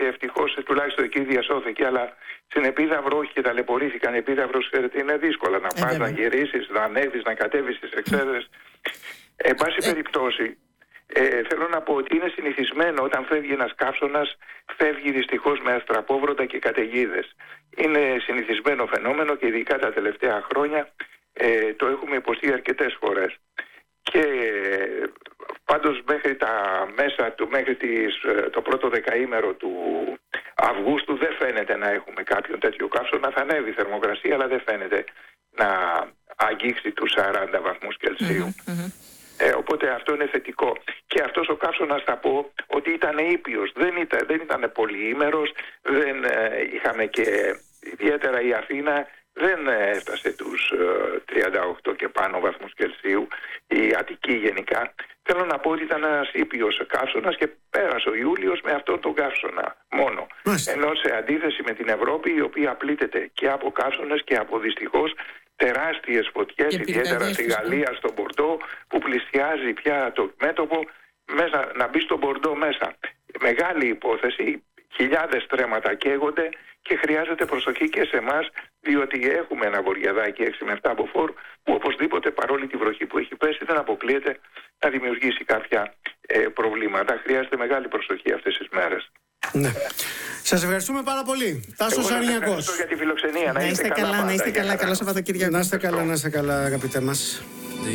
ευτυχώς τουλάχιστον εκεί διασώθηκε, αλλά στην Επίδαυρο όχι και ταλαιπωρήθηκαν. Η Επίδαυρος, ξέρετε, είναι δύσκολα να πας, να γυρίσεις, να ανέβεις, να κατέβεις στις εξέδρες. Εν πάση περιπτώσει, θέλω να πω ότι είναι συνηθισμένο όταν φεύγει ένας καύσωνας, φεύγει δυστυχώς με αστραπόβρωτα και καταιγίδες. Είναι συνηθισμένο φαινόμενο και ειδικά τα τελευταία χρόνια το έχουμε υποστεί αρκετές φορές. Και πάντως μέχρι το πρώτο δεκαήμερο του Αυγούστου δεν φαίνεται να έχουμε κάποιον τέτοιο καύσωνα. Θα ανέβει η θερμοκρασία, αλλά δεν φαίνεται να αγγίξει τους 40 βαθμούς Κελσίου. Οπότε αυτό είναι θετικό. Και αυτός ο καύσωνας, θα πω ότι ήταν ήπιος, δεν ήταν πολυήμερος, δεν είχαμε και ιδιαίτερα η Αθήνα δεν έφτασε τους 38 και πάνω βαθμούς Κελσίου, η Αττική γενικά. Θέλω να πω ότι ήταν ένας ήπιος καύσωνας και πέρασε ο Ιούλιος με αυτόν τον καύσωνα μόνο. Ενώ σε αντίθεση με την Ευρώπη, η οποία πλήττεται και από καύσωνες και από δυστυχώς τεράστιες φωτιές, ιδιαίτερα στη Γαλλία, στον Μπορντό, που πλησιάζει πια το μέτωπο μέσα, να μπει στον Μπορντό μέσα. Μεγάλη υπόθεση, χιλιάδες τρέματα καίγονται και χρειάζεται προσοχή και σε εμάς, διότι έχουμε ένα βορειαδάκι 6 με 7 μποφόρ που οπωσδήποτε, παρόλη τη βροχή που έχει πέσει, δεν αποκλείεται να δημιουργήσει κάποια προβλήματα. Χρειάζεται μεγάλη προσοχή αυτές τις μέρες. Ναι. Σας ευχαριστούμε πάρα πολύ. Τάσος Αρνιακός. Ευχαριστώ για τη φιλοξενία. Να είστε καλά, καλό Σαββατοκύριακο. Να είστε καλά, αγαπητέ μας.